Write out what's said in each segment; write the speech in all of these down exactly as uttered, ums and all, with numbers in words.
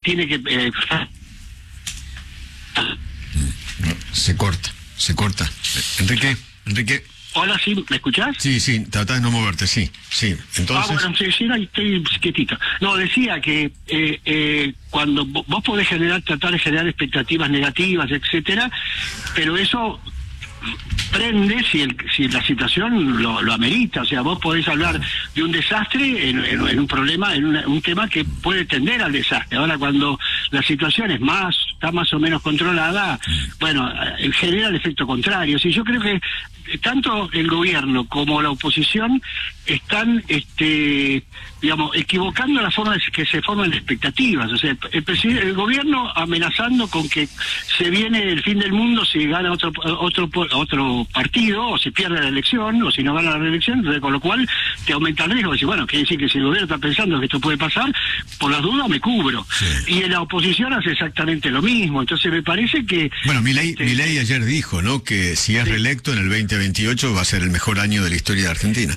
tiene que... Eh, se corta, se corta. Enrique, Enrique... Hola, ¿sí? ¿Me escuchás? Sí, sí, trata de no moverte, sí, sí. Entonces... Ah, bueno, sí, sí, ahí estoy quietito. No, decía que eh, eh, cuando vos podés generar, tratar de generar expectativas negativas, etcétera, pero eso prende si el, si la situación lo, lo amerita. O sea, vos podés hablar de un desastre en, en, en un problema, en una, un tema que puede tender al desastre. Ahora, cuando la situación es más, está más o menos controlada, bueno, eh, genera el efecto contrario. Sí, yo creo que tanto el gobierno como la oposición están, este, digamos, equivocando la forma de que se forman expectativas. O sea, el, presidente, el gobierno amenazando con que se viene el fin del mundo si gana otro otro otro partido, o si pierde la elección, o si no gana la reelección, con lo cual te aumenta el riesgo. Decir, bueno, quiere decir que si el gobierno está pensando que esto puede pasar, por las dudas me cubro. Sí. Y en la oposición hace exactamente lo mismo. Entonces me parece que... Bueno, Milei, este, Milei ayer dijo, ¿no?, que si es sí. reelecto en el veinte veintiocho va a ser el mejor año de la historia de Argentina.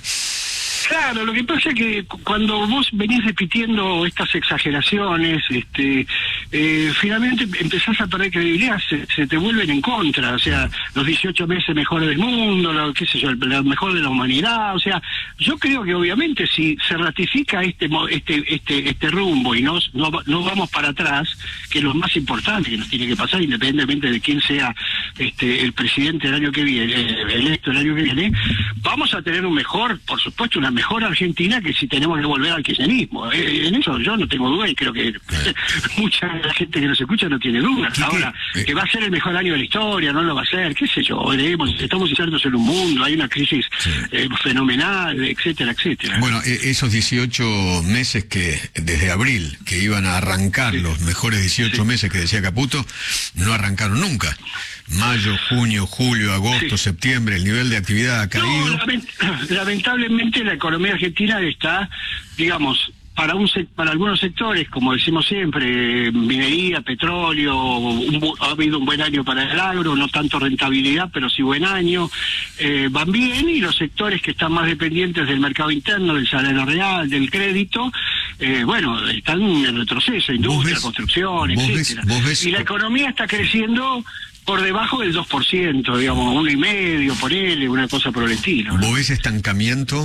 Claro, lo que pasa es que cuando vos venís repitiendo estas exageraciones, este, eh, finalmente empezás a perder credibilidad, se, se te vuelven en contra. O sea, los dieciocho meses mejores del mundo, lo, qué sé yo, lo mejor de la humanidad. O sea, yo creo que obviamente si se ratifica este este este este rumbo y no, no, no vamos para atrás, que es lo más importante que nos tiene que pasar, independientemente de quién sea este el presidente el año que viene, electo el año que viene, vamos a tener un mejor, por supuesto, una mejor Argentina que si tenemos que volver al kirchnerismo. Eh, en eso yo no tengo duda y creo que eh. mucha de la gente que nos escucha no tiene dudas. Ahora, eh. que va a ser el mejor año de la historia, no lo va a ser, qué sé yo, veremos, estamos insertos en un mundo, hay una crisis sí. eh, fenomenal, etcétera, etcétera. Bueno, eh, esos dieciocho meses que, desde abril, que iban a arrancar sí. los mejores dieciocho sí. meses que decía Caputo, no arrancaron nunca. Mayo, junio, julio, agosto, sí. septiembre, el nivel de actividad ha caído. No, lament lamentablemente la economía argentina está, digamos, para un para algunos sectores, como decimos siempre, minería, petróleo, un, ha habido un buen año para el agro, no tanto rentabilidad, pero sí buen año, eh, van bien, y los sectores que están más dependientes del mercado interno, del salario real, del crédito, eh, bueno, están en retroceso, industria, construcción, etcétera. ¿Vos ves? Y la economía está creciendo por debajo del dos por ciento, digamos, uno y medio, por él, una cosa por el estilo, ¿no? ¿Vos ves estancamiento?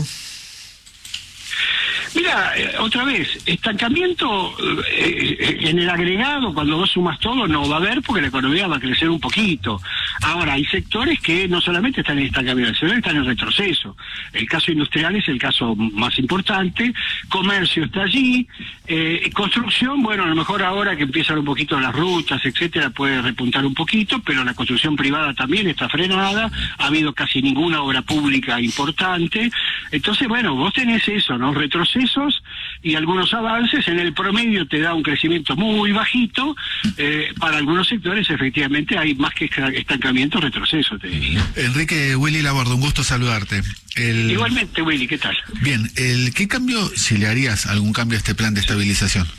Mira, eh, otra vez, estancamiento eh, en el agregado, cuando vos sumas todo, no va a haber, porque la economía va a crecer un poquito. Ahora, hay sectores que no solamente están en estancamiento, sino que están en retroceso. El caso industrial es el caso más importante, comercio está allí, eh, construcción, bueno, a lo mejor ahora que empiezan un poquito las rutas, etcétera, puede repuntar un poquito, pero la construcción privada también está frenada, ha habido casi ninguna obra pública importante. Entonces, bueno, vos tenés eso, ¿no? Retroceso y algunos avances. En el promedio te da un crecimiento muy bajito. Eh, para algunos sectores efectivamente hay más que estancamiento, retroceso, te diría. Enrique, Willy Laborda, un gusto saludarte. El... Igualmente, Willy, ¿qué tal? Bien, el ¿qué cambio, si le harías algún cambio a este plan de estabilización?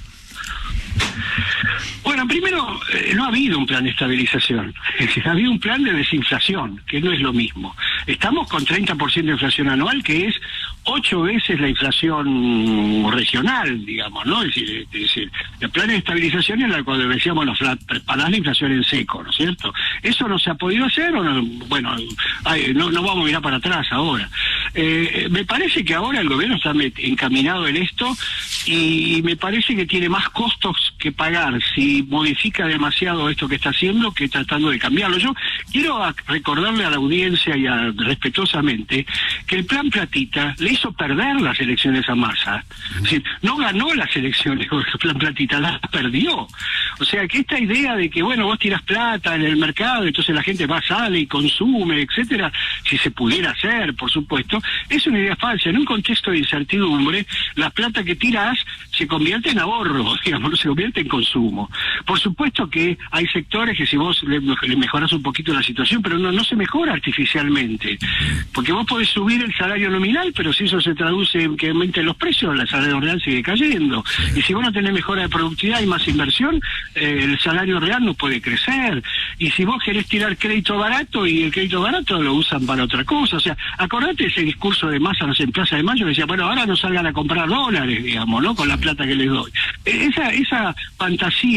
Bueno, primero, eh, no ha habido un plan de estabilización. Es decir, ha habido un plan de desinflación, que no es lo mismo. Estamos con treinta por ciento de inflación anual, que es ocho veces la inflación regional, digamos, ¿no? Es decir, es decir el plan de estabilización es la cuando decíamos, nos preparás la inflación en seco, ¿no es cierto? Eso no se ha podido hacer, o no, bueno, ay, no, no vamos a mirar para atrás ahora. Eh, me parece que ahora el gobierno está encaminado en esto, y me parece que tiene más costos que pagar si modifica demasiado esto que está haciendo que tratando de cambiarlo. Yo quiero recordarle a la audiencia y a, respetuosamente, que el plan Platita le hizo perder las elecciones a Massa. Es decir, no ganó las elecciones con el plan Platita, las perdió. O sea, que esta idea de que, bueno, vos tirás plata en el mercado, entonces la gente va, sale y consume, etcétera, si se pudiera hacer, por supuesto, es una idea falsa. En un contexto de incertidumbre, la plata que tirás se convierte en ahorro, digamos, no se convierte en consumo. Por supuesto que hay sectores que si vos le, le mejorás un poquito la situación, pero no, no se mejora artificialmente, porque vos podés subir el salario nominal, pero si eso se traduce en que aumenten los precios, el salario real sigue cayendo. Y si vos no tenés mejora de productividad y más inversión, eh, el salario real no puede crecer. Y si vos querés tirar crédito barato, y el crédito barato lo usan para otra cosa. O sea, acordate ese discurso de Massa en Plaza de Mayo, que decía, bueno, ahora no salgan a comprar dólares, digamos, ¿no? Con la plata que les doy. Esa, esa fantasía